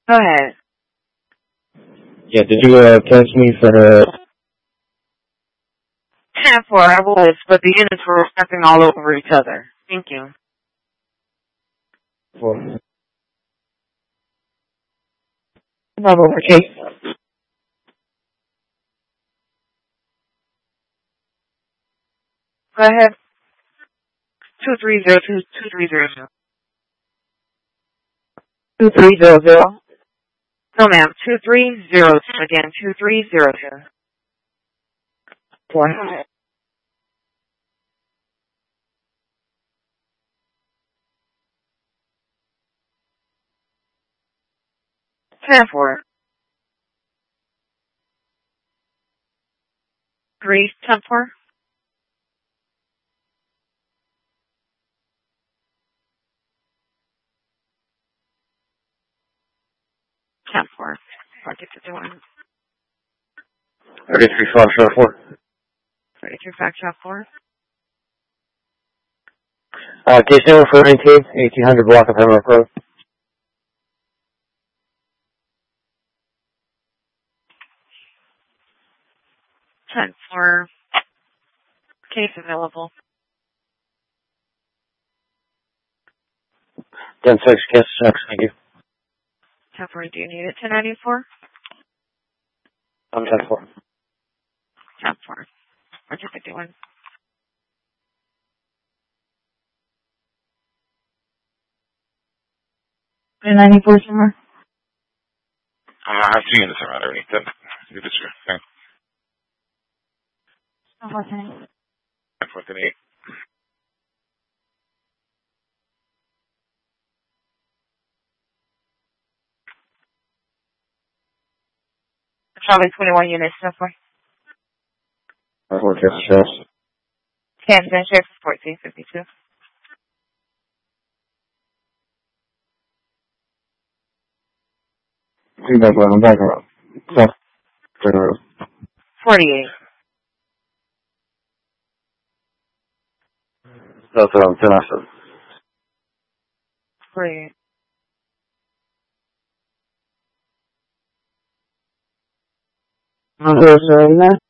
Go ahead. Yeah, did you catch me for the 10-4, I was, but the units were stepping all over each other. Thank you. for Above overcase. Go ahead. 2302, 2300. 2300. No, ma'am. 2302. Again, 2302. 4. 10-4. 3, 10-4. 10-4. I'll get to doing 33 Foxtrot 4. 32 Foxtrot 4. Case number 419, 1800 block of Hemlock Road. 10-4. Case available. 10-6, case 6, thank you. 10-4. Do you need it? 1094? I'm 10-4. 10-4. I'll get to doing 94 somewhere. I have 2 units around underneath them. You just thanks. Oh, what's the name? 10-4-8. Probably 21 units so far. 4 case shows. Camden Sheriff 1452. Feedback line, back around. South, turn around. 48. South around, 10 after. 48. There's,